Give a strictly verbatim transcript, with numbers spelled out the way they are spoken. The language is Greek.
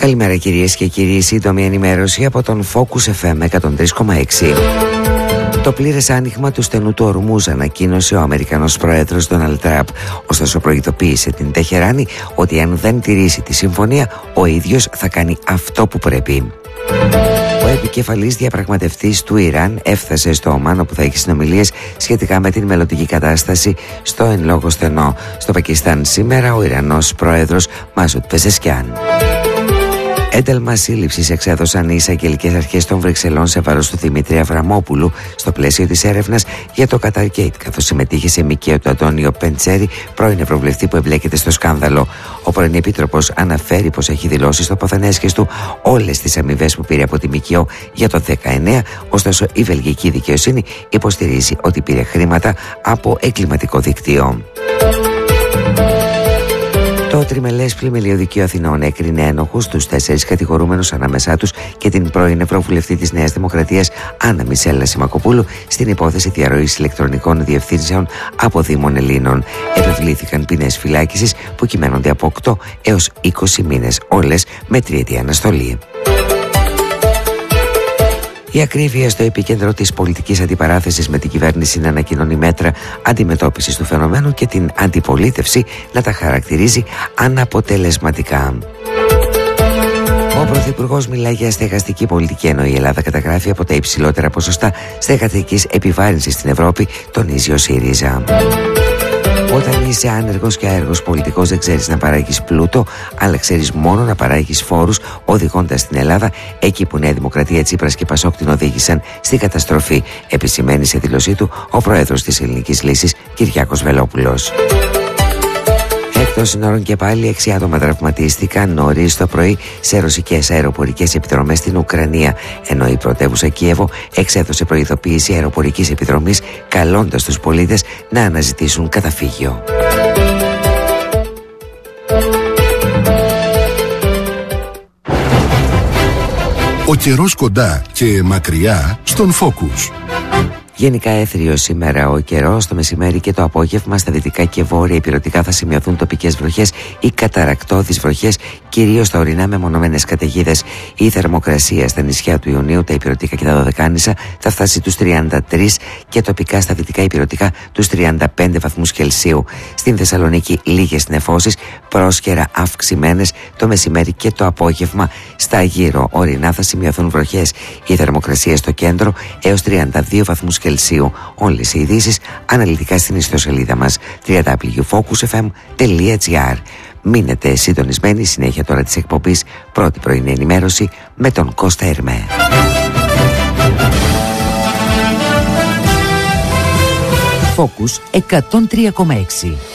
Καλημέρα κυρίες και κύριοι, σύντομη ενημέρωση από τον Focus εφ εμ εκατόν τρία κόμμα έξι. Το πλήρες άνοιγμα του στενού του Ορμούζ ανακοίνωσε ο Αμερικανός πρόεδρος Ντόναλντ Τραμπ. Ωστόσο προειδοποίησε την Τεχεράνη ότι αν δεν τηρήσει τη συμφωνία, ο ίδιος θα κάνει αυτό που πρέπει. Ο επικεφαλής διαπραγματευτής του Ιράν έφτασε στο Ομάν, όπου θα έχει συνομιλίες σχετικά με την μελλοντική κατάσταση στο εν λόγω στενό. Στο Πακιστάν σήμερα ο Ιρανός πρόεδρος Μασούτ Πεζεσκιάν. Ένταλμα σύλληψης εξέδωσαν οι εισαγγελικές αρχές των Βρυξελών σε βάρος του Δημήτρη Αβραμόπουλου στο πλαίσιο της έρευνας για το Qatargate, καθώς συμμετείχε σε μικαίο του Αντώνιο Πεντσέρη, πρώην ευρωβουλευτή που εμπλέκεται στο σκάνδαλο. Ο πρώην επίτροπος αναφέρει πως έχει δηλώσει στο ποθενέσχες του όλες τις αμοιβές που πήρε από τη ΜΚΟ για το δεκαεννέα, ωστόσο η βελγική δικαιοσύνη υποστηρίζει ότι πήρε χρήματα από εγκληματικό δίκτυο. Το τριμελές πλημελιωδικείο Αθηνών έκρινε ένοχους τους τέσσερις κατηγορούμενους, ανάμεσά τους και την πρώην Ευρωβουλευτή της Νέας Δημοκρατίας Άννα Μισέλα Σιμακοπούλου, στην υπόθεση διαρροής ηλεκτρονικών διευθύνσεων από Δήμων Ελλήνων. Επιβλήθηκαν ποινές φυλάκισης που κυμαίνονται από οκτώ έως είκοσι μήνες, όλες με τριετή αναστολή. Η ακρίβεια στο επίκεντρο της πολιτικής αντιπαράθεσης με την κυβέρνηση να ανακοινώνει μέτρα αντιμετώπισης του φαινομένου και την αντιπολίτευση να τα χαρακτηρίζει αναποτελεσματικά. Ο Πρωθυπουργός μιλάει για στεγαστική πολιτική, ενώ η Ελλάδα καταγράφει από τα υψηλότερα ποσοστά στεγαστικής επιβάρυνσης στην Ευρώπη, τονίζει ο ΣΥΡΙΖΑ. Όταν είσαι άνεργος και άεργος πολιτικός, δεν ξέρεις να παράγεις πλούτο, αλλά ξέρεις μόνο να παράγεις φόρους, οδηγώντας την Ελλάδα εκεί που Νέα Δημοκρατία, Τσίπρας και Πασόκ την οδήγησαν στην καταστροφή, επισημαίνει σε δήλωσή του ο πρόεδρος της Ελληνικής Λύσης, Κυριάκος Βελόπουλος. Εκτός συνόρων και πάλι, έξι άτομα τραυματίστηκαν νωρίς το πρωί σε ρωσικές αεροπορικές επιδρομές στην Ουκρανία, ενώ η πρωτεύουσα Κίεβο εξέδωσε προειδοποίηση αεροπορικής επιδρομής, καλώντας τους πολίτες να αναζητήσουν καταφύγιο. Ο καιρός κοντά και μακριά στον Focus. Γενικά έθριος σήμερα ο καιρός. Το μεσημέρι και το απόγευμα στα δυτικά και βόρεια ηπειρωτικά θα σημειωθούν τοπικές βροχές ή καταρρακτώδεις βροχές, κυρίως στα ορεινά με μονομένες καταιγίδες. Η θερμοκρασία στα νησιά του Ιωνίου, τα ηπειρωτικά και τα Δωδεκάνησα θα φτάσει τους τριάντα τρεις και τοπικά στα δυτικά ηπειρωτικά τους τριάντα πέντε βαθμούς Κελσίου. Στην Θεσσαλονίκη λίγες νεφώσεις, πρόσκαιρα αυξημένες το μεσημέρι και το απόγευμα. Στα γύρω ορεινά θα σημειωθούν βροχές. Η θερμοκρασία στο κέντρο έως τριάντα δύο βαθμούς Κελσίου. Όλες οι ειδήσεις αναλυτικά στην ιστοσελίδα μας double-u double-u double-u τελεία focus f m τελεία g r. Μείνετε συντονισμένοι, συνέχεια τώρα της εκπομπής Πρώτη Πρωινή Ενημέρωση με τον Κώστα Ερμέ. Focus εκατόν τρία κόμμα έξι.